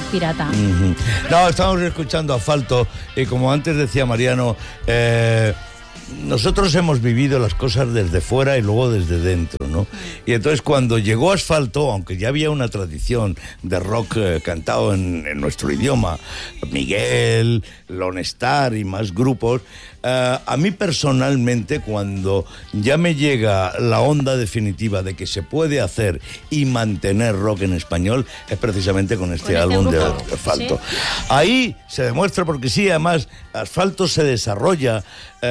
pirata. No, estamos escuchando Asfalto y como antes decía Mariano, nosotros hemos vivido las cosas desde fuera y luego desde dentro, ¿no? Y entonces cuando llegó Asfalto, aunque ya había una tradición de rock cantado en nuestro idioma, Miguel, Lone Star y más grupos, a mí personalmente, cuando ya me llega la onda definitiva de que se puede hacer y mantener rock en español, es precisamente con este álbum de Asfalto. ¿Sí? Ahí se demuestra, porque sí, además, Asfalto se desarrolla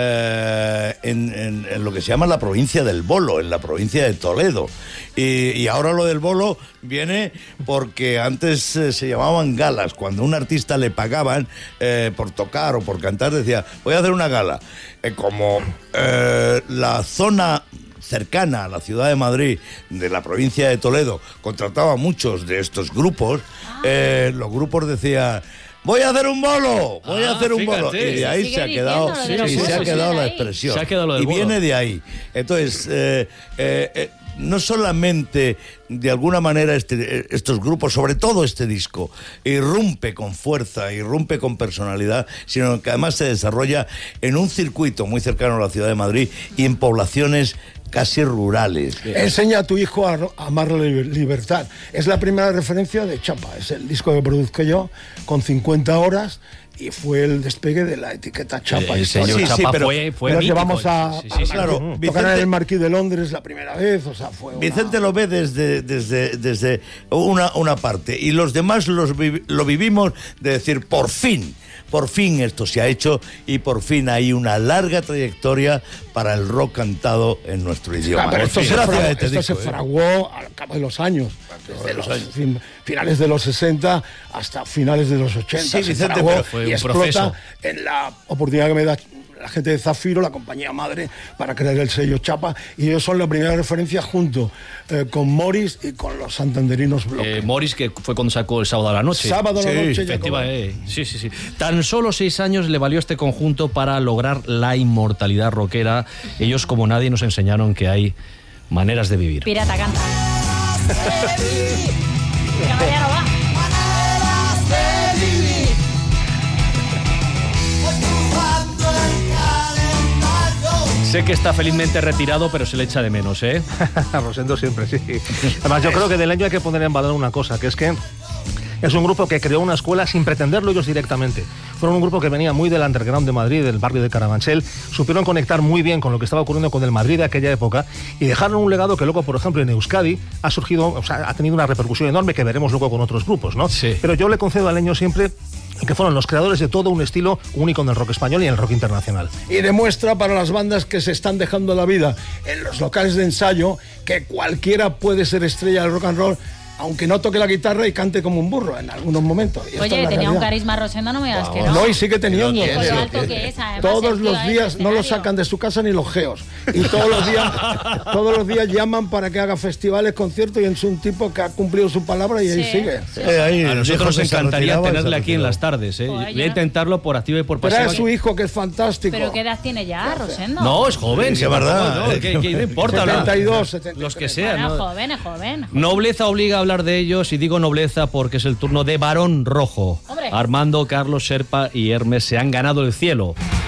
en lo que se llama la provincia del Bolo, en la provincia de Toledo. Y ahora lo del Bolo viene porque antes se llamaban galas. Cuando a un artista le pagaban por tocar o por cantar, decía, voy a hacer una gala. Como la zona cercana a la ciudad de Madrid, de la provincia de Toledo, contrataba muchos de estos grupos, los grupos decían, voy a hacer un bolo, voy a hacer un bolo. Y de ahí se ha quedado, la expresión. Se ha quedado lo del y bolo. Viene de ahí. Entonces, no solamente de alguna manera estos grupos, sobre todo este disco, irrumpe con fuerza, irrumpe con personalidad, sino que además se desarrolla en un circuito muy cercano a la ciudad de Madrid y en poblaciones casi rurales. Enseña a tu hijo a amar la libertad. Es la primera referencia de Chapa. Es el disco que produzco yo con 50 horas y fue el despegue de la etiqueta Chapa. El señor Chapa fue pero llevamos a claro, tocar en el Marquis de Londres la primera vez, o sea, fue Vicente lo ve desde una parte y los demás lo vivimos de decir, por fin esto se ha hecho y por fin hay una larga trayectoria para el rock cantado en nuestro idioma. Pero esto se fraguó al cabo de los años, desde los finales de los 60 hasta finales de los 80. Sí, Vicente, pero fue un proceso. En la oportunidad que me da la gente de Zafiro, la compañía madre, para crear el sello Chapa, y ellos son la primera referencia junto con Morris y con los santanderinos Bloque. Morris, que fue cuando sacó El Sábado a la Noche. Sábado a la Noche. Efectivamente, sí. Tan solo 6 años le valió este conjunto para lograr la inmortalidad rockera. Ellos, como nadie, nos enseñaron que hay maneras de vivir. Pirata, canta. Caballero, va. Sé que está felizmente retirado, pero se le echa de menos, ¿eh? Rosendo siempre, sí. Además, yo creo que del año hay que poner en valor una cosa, que es que es un grupo que creó una escuela sin pretenderlo ellos directamente. Fueron un grupo que venía muy del underground de Madrid, del barrio de Carabanchel. Supieron conectar muy bien con lo que estaba ocurriendo con el Madrid de aquella época y dejaron un legado que luego, por ejemplo, en Euskadi ha surgido, o sea, ha tenido una repercusión enorme que veremos luego con otros grupos, ¿no? Sí. Pero yo le concedo a Leño siempre que fueron los creadores de todo un estilo único en el rock español y en el rock internacional. Y demuestra para las bandas que se están dejando la vida en los locales de ensayo que cualquiera puede ser estrella del rock and roll, aunque no toque la guitarra y cante como un burro en algunos momentos. Oye, tenía un carisma Rosendo, no me digas que no. No, y sigue teniendo. Y con lo alto que es, además, todos los días no lo sacan de su casa ni los geos. Y todos los días llaman para que haga festivales, conciertos, y es un tipo que ha cumplido su palabra y ahí sigue. A nosotros nos encantaría tenerle aquí en las tardes, ¿eh? Voy a intentarlo por activa y por pasiva. Pero es su hijo, que es fantástico. ¿Pero qué edad tiene ya, Rosendo? No, es joven. Sí, es verdad. ¿Qué importa? 72, 73. Los que sean. Bueno, ¿no? joven. Nobleza obliga a hablar de ellos, y digo nobleza porque es el turno de Barón Rojo. ¡Hombre! Armando, Carlos, Serpa y Hermes se han ganado el cielo.